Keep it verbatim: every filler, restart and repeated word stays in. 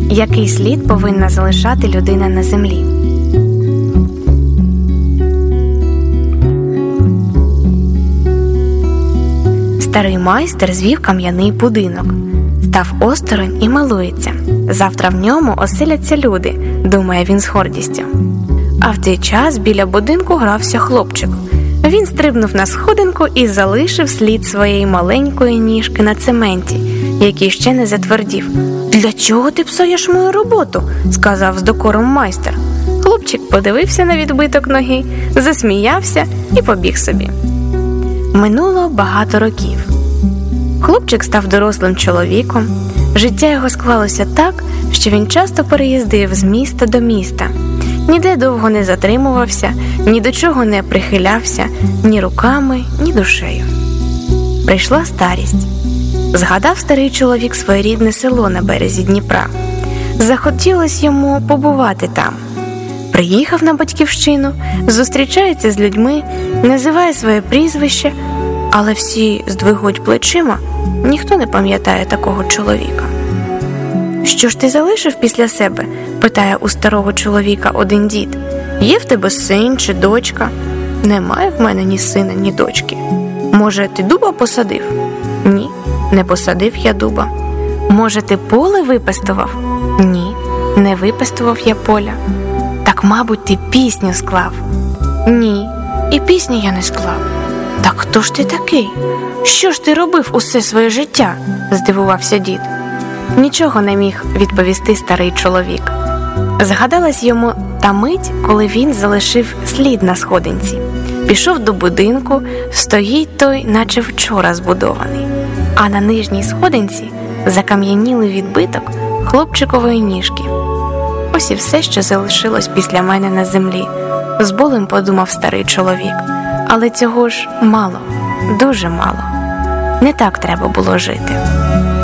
Який слід повинна залишати людина на землі? Старий майстер звів кам'яний будинок, став осторонь і милується. Завтра в ньому оселяться люди, думає він з гордістю. А в цей час біля будинку грався хлопчик. Він стрибнув на сходинку і залишив слід своєї маленької ніжки на цементі, який ще не затвердів. «Для чого ти псуєш мою роботу?» – сказав з докором майстер. Хлопчик подивився на відбиток ноги, засміявся і побіг собі. Минуло багато років. Хлопчик став дорослим чоловіком. Життя його склалося так, що він часто переїздив з міста до міста. Ніде довго не затримувався, ні до чого не прихилявся, ні руками, ні душею. Прийшла старість. Згадав старий чоловік своє рідне село на березі Дніпра. Захотілось йому побувати там. Приїхав на батьківщину, зустрічається з людьми, називає своє прізвище, але всі здвигуть плечима, ніхто не пам'ятає такого чоловіка. «Що ж ти залишив після себе?» – питає у старого чоловіка один дід. «Є в тебе син чи дочка?» «Немає в мене ні сина, ні дочки». «Може, ти дуба посадив?» «Ні, не посадив я дуба». «Може, ти поле випестував?» «Ні, не випестував я поля». «Так, мабуть, ти пісню склав?» «Ні, і пісні я не склав». «Так хто ж ти такий? Що ж ти робив усе своє життя?» – здивувався дід. Нічого не міг відповісти старий чоловік. Згадалась йому та мить, коли він залишив слід на сходинці. Пішов до будинку, стоїть той, наче вчора збудований. А на нижній сходинці закам'янілий відбиток хлопчикової ніжки. Ось і все, що залишилось після мене на землі, з болем подумав старий чоловік. Але цього ж мало, дуже мало. Не так треба було жити.